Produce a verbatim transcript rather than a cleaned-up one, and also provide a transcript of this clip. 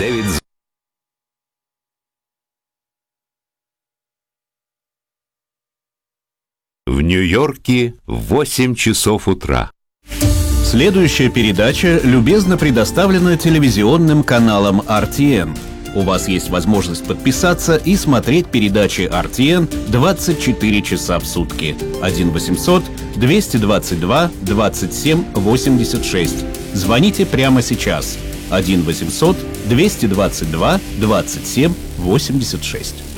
Дэвид. В Нью-Йорке восемь часов утра. Следующая передача любезно предоставлена телевизионным каналом эр ти эн. У вас есть возможность подписаться и смотреть передачи эр ти эн двадцать четыре часа в сутки. один восемьсот двести двадцать два двадцать семь восемьдесят шесть. Звоните прямо сейчас. один восемьсот двести двадцать два двадцать семь восемьдесят шесть.